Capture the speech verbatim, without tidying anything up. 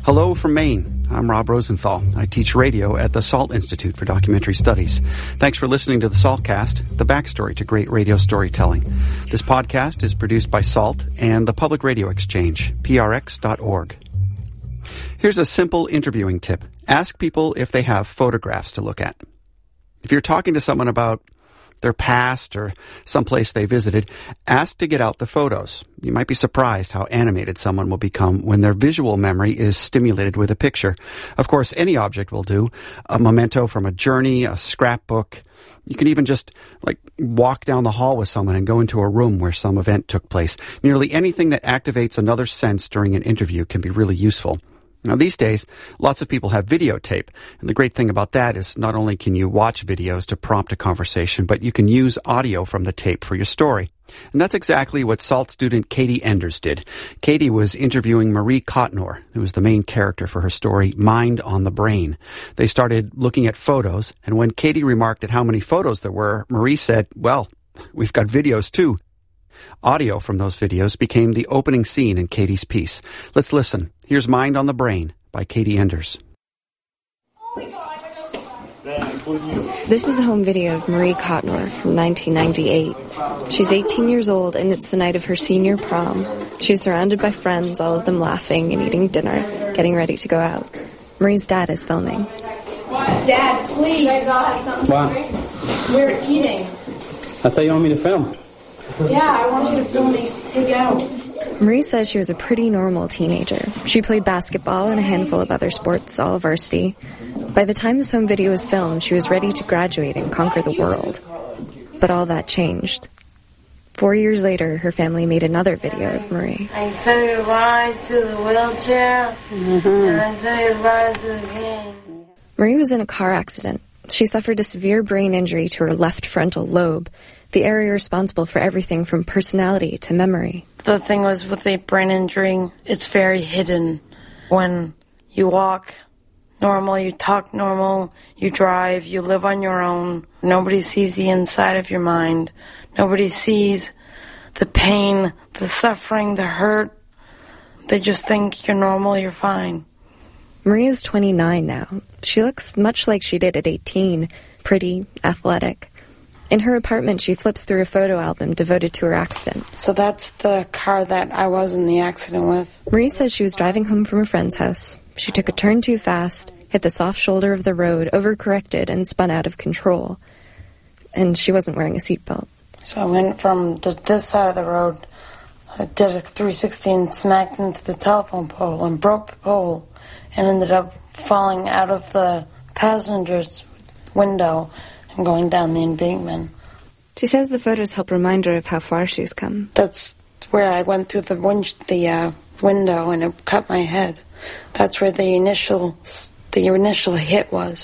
Hello from Maine. I'm Rob Rosenthal. I teach radio at the SALT Institute for Documentary Studies. Thanks for listening to the SALTcast, the backstory to great radio storytelling. This podcast is produced by SALT and the Public Radio Exchange, P R X dot org. Here's a simple interviewing tip. Ask people if they have photographs to look at. If you're talking to someone about their past or someplace they visited, ask to get out the photos. You might be surprised how animated someone will become when their visual memory is stimulated with a picture. Of course, any object will do. A memento from a journey, a scrapbook. You can even just, like, walk down the hall with someone and go into a room where some event took place. Nearly anything that activates another sense during an interview can be really useful. Now, these days, lots of people have videotape, and the great thing about that is not only can you watch videos to prompt a conversation, but you can use audio from the tape for your story. And that's exactly what SALT student Katie Enders did. Katie was interviewing Marie Cotnor, who was the main character for her story, Mind on the Brain. They started looking at photos, and when Katie remarked at how many photos there were, Marie said, well, we've got videos too. Audio from those videos became the opening scene in Katie's piece. Let's listen. Here's Mind on the Brain by Katie Enders. This is a home video of Marie Cotnor from nineteen ninety-eight. She's eighteen years old, and it's the night of her senior prom. She's surrounded by friends, all of them laughing and eating dinner, getting ready to go out. Marie's dad is filming. Dad, please. You guys all have something What? to drink? We're eating. I thought you want me to film. Yeah, I want you to film me pig out. Marie says she was a pretty normal teenager. She played basketball and a handful of other sports, all varsity. By the time this home video was filmed, she was ready to graduate and conquer the world. But all that changed. Four years later, her family made another video of Marie. I said goodbye to the wheelchair, mm-hmm. and I said goodbye to the game. Marie was in a car accident. She suffered a severe brain injury to her left frontal lobe, the area responsible for everything from personality to memory. The thing was, with a brain injury, it's very hidden. When you walk normal, you talk normal, you drive, you live on your own. Nobody sees the inside of your mind. Nobody sees the pain, the suffering, the hurt. They just think you're normal, you're fine. Marie is twenty-nine now. She looks much like she did at eighteen, pretty, athletic. In her apartment, she flips through a photo album devoted to her accident. So that's the car that I was in the accident with. Marie says she was driving home from a friend's house. She took a turn too fast, hit the soft shoulder of the road, overcorrected, and spun out of control. And she wasn't wearing a seatbelt. So I went from the, this side of the road, I did a three sixty and smacked into the telephone pole and broke the pole and ended up falling out of the passenger's window and going down the embankment. She says the photos help remind her of how far she's come. That's where I went through the, win- the uh, window and it cut my head. That's where the initial the initial hit was.